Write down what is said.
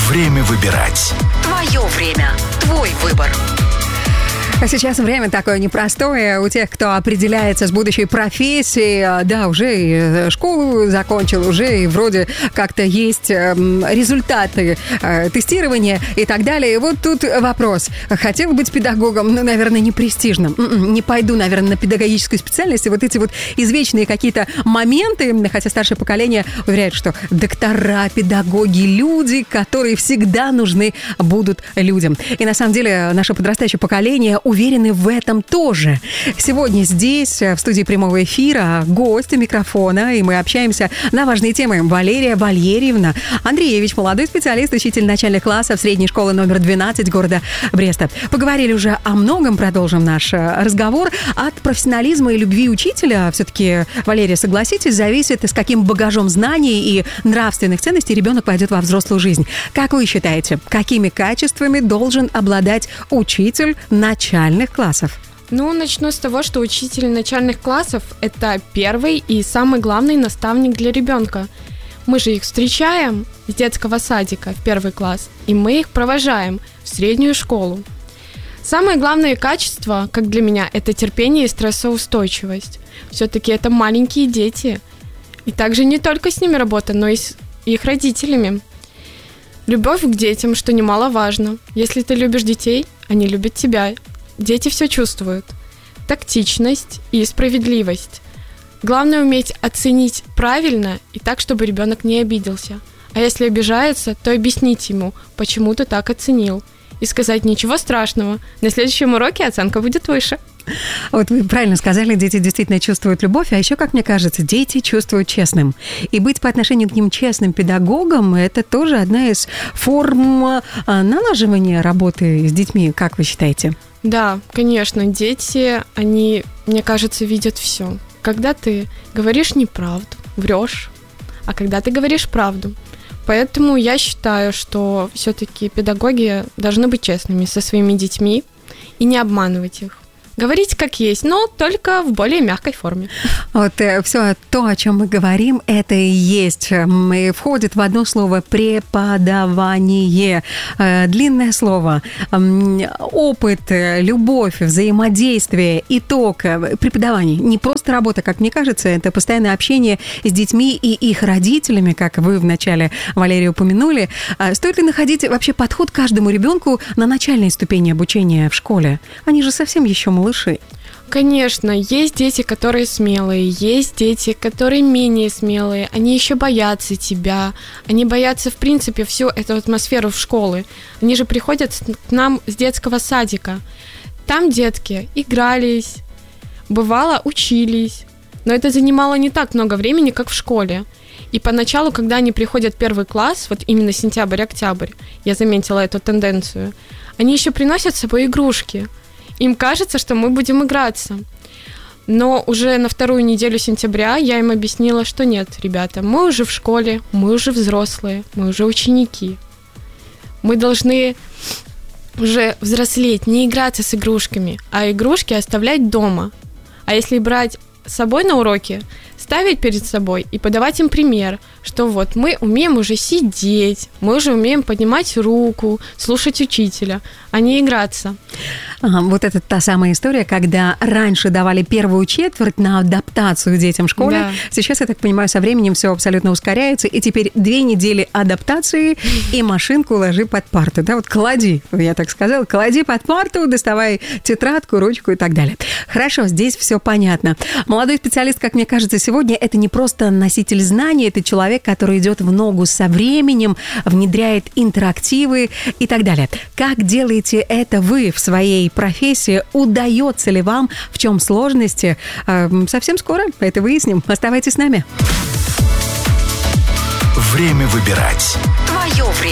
Время выбирать. Твое время. Твой выбор. А сейчас время такое непростое у тех, кто определяется с будущей профессией. Да, уже и школу закончил, уже и вроде как-то есть результаты тестирования и так далее. И вот тут вопрос. Хотел быть педагогом, но, наверное, не престижным. Не пойду, наверное, на педагогическую специальность. И вот эти вот извечные какие-то моменты, хотя старшее поколение уверяет, что доктора, педагоги, люди, которые всегда нужны будут людям. И на самом деле наше подрастающее поколение уверены в этом тоже. Сегодня здесь, в студии прямого эфира, гость у микрофона, и мы общаемся на важные темы. Валерия Валерьевна Андреевич, молодой специалист, учитель начальных классов средней школы номер 12 города Бреста. Поговорили уже о многом, продолжим наш разговор. От профессионализма и любви учителя, все-таки, Валерия, согласитесь, зависит, с каким багажом знаний и нравственных ценностей ребенок пойдет во взрослую жизнь. Как вы считаете, какими качествами должен обладать учитель начальных классов? Начну с того, что учитель начальных классов – это первый и самый главный наставник для ребенка. Мы же их встречаем с детского садика в первый класс, и мы их провожаем в среднюю школу. Самое главное качество, как для меня, это терпение и стрессоустойчивость. Все-таки это маленькие дети. И также не только с ними работа, но и с их родителями. Любовь к детям, что немаловажно. Если ты любишь детей, они любят тебя. Дети все чувствуют. Тактичность и справедливость. Главное уметь оценить правильно и так, чтобы ребенок не обиделся. А если обижается, то объяснить ему, почему ты так оценил. И сказать: ничего страшного, на следующем уроке оценка будет выше. Вот вы правильно сказали, дети действительно чувствуют любовь, а еще, как мне кажется, дети чувствуют честным. И быть по отношению к ним честным педагогом – это тоже одна из форм налаживания работы с детьми, как вы считаете? Да, конечно, дети, они, мне кажется, видят все. Когда ты говоришь неправду, врешь, а когда ты говоришь правду. Поэтому я считаю, что все-таки педагоги должны быть честными со своими детьми и не обманывать их. Говорить как есть, но только в более мягкой форме. Вот все то, о чем мы говорим, это и есть. И входит в одно слово преподавание. Длинное слово. Опыт, любовь, взаимодействие, итог. Преподавание. Не просто работа, как мне кажется, это постоянное общение с детьми и их родителями, как вы вначале, Валерия, упомянули. Стоит ли находить вообще подход каждому ребенку на начальной ступени обучения в школе? Они же совсем еще малыши. Конечно, есть дети, которые смелые, есть дети, которые менее смелые, они еще боятся тебя, они боятся, в принципе, всю эту атмосферу в школе. Они же приходят к нам с детского садика. Там детки игрались, бывало, учились, но это занимало не так много времени, как в школе. И поначалу, когда они приходят в первый класс, вот именно сентябрь-октябрь, я заметила эту тенденцию, они еще приносят с собой игрушки. Им кажется, что мы будем играться. Но уже на вторую неделю сентября я им объяснила, что нет, ребята, мы уже в школе, мы уже взрослые, мы уже ученики. Мы должны уже взрослеть, не играться с игрушками, а игрушки оставлять дома. А если брать с собой на уроки, ставить перед собой и подавать им пример, что вот мы умеем уже сидеть, мы уже умеем поднимать руку, слушать учителя, а не играться. Вот это та самая история, когда раньше давали первую четверть на адаптацию детям в школе. Да. Сейчас, я так понимаю, со временем все абсолютно ускоряется, и теперь 2 недели адаптации и машинку ложи под парту. Да, вот клади, я так сказала, клади под парту, доставай тетрадку, ручку и так далее. Хорошо, здесь все понятно. Молодой специалист, как мне кажется, сегодня это не просто носитель знаний, это человек, который идет в ногу со временем, внедряет интерактивы и так далее. Как делаете это вы в своей профессии? Удается ли вам? В чем сложности? Совсем скоро это выясним. Оставайтесь с нами. Время выбирать. Твое время.